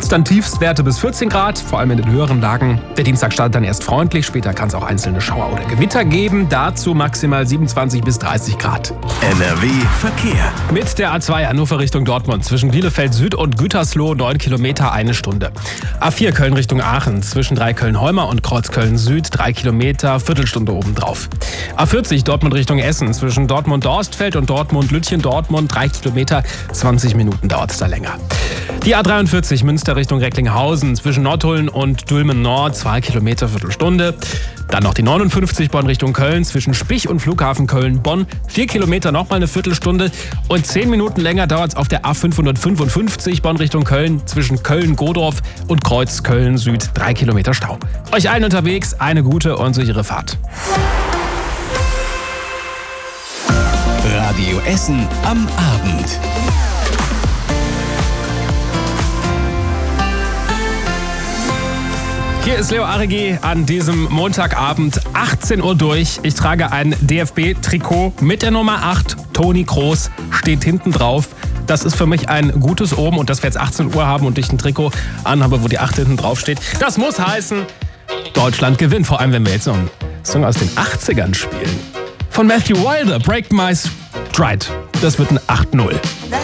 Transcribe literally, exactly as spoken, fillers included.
Nachts dann Tiefstwerte bis vierzehn Grad, vor allem in den höheren Lagen. Der Dienstag startet dann erst freundlich, später kann es auch einzelne Schauer oder Gewitter geben. Dazu maximal siebenundzwanzig bis dreißig Grad. N R W Verkehr. Mit der A zwei Hannover Richtung Dortmund zwischen Bielefeld Süd und Gütersloh neun Kilometer, eine Stunde. A vier Köln Richtung Aachen zwischen Dreiköln-Holmer und Kreuzköln Süd drei Kilometer, Viertelstunde obendrauf. A vierzig Dortmund Richtung Essen zwischen Dortmund-Dorstfeld und Dortmund-Lütchen-Dortmund drei Kilometer, zwanzig Minuten dauert es da länger. Die A dreiundvierzig Münster Richtung Recklinghausen zwischen Nottuln und Dülmen Nord zwei Kilometer, Viertelstunde. Dann noch die neunundfünfzig Bonn Richtung Köln zwischen Spich und Flughafen Köln-Bonn. vier Kilometer, nochmal eine Viertelstunde. Und zehn Minuten länger dauert es auf der A fünfhundertfünfundfünfzig Bonn Richtung Köln zwischen Köln-Godorf und Kreuz Köln Süd. drei Kilometer Stau. Euch allen unterwegs eine gute und sichere Fahrt. Radio Essen am Abend. Hier ist Leo Arigi an diesem Montagabend, achtzehn Uhr durch. Ich trage ein D F B-Trikot mit der Nummer acht. Toni Kroos steht hinten drauf. Das ist für mich ein gutes Omen. Und dass wir jetzt achtzehn Uhr haben und ich ein Trikot anhabe, wo die acht hinten drauf steht, das muss heißen, Deutschland gewinnt. Vor allem, wenn wir jetzt noch einen Song aus den achtzigern spielen. Von Matthew Wilder, Break My Stride. Das wird ein acht null.